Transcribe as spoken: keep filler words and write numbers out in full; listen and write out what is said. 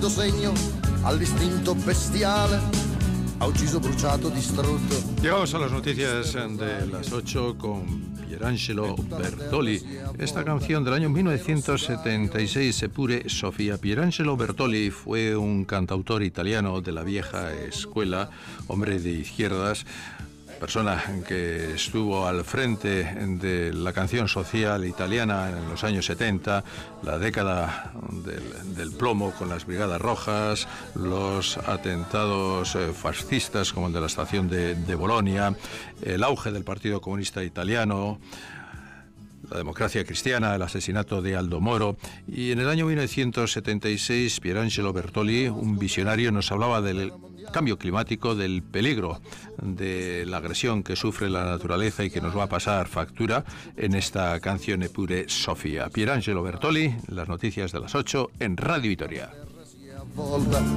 tremendo segno all'istinto bestiale, ha ucciso, bruciato, distrutto. Llegamos a las noticias de las ocho con Pierangelo Bertoli. Esta canción del año mil novecientos setenta y seis, Eppure Sofia. Pierangelo Bertoli fue un cantautor italiano de la vieja escuela, hombre de izquierdas, persona que estuvo al frente de la canción social italiana en los años setenta, la década del, del plomo con las Brigadas Rojas, los atentados fascistas como el de la estación de, de Bolonia, el auge del Partido Comunista Italiano, la democracia cristiana, el asesinato de Aldo Moro. Y en el año mil novecientos setenta y seis, Pierangelo Bertoli, un visionario, nos hablaba del cambio climático, del peligro de la agresión que sufre la naturaleza y que nos va a pasar factura en esta canción Eppure Sofia. Pierangelo Bertoli, las noticias de las ocho en Radio Vitoria.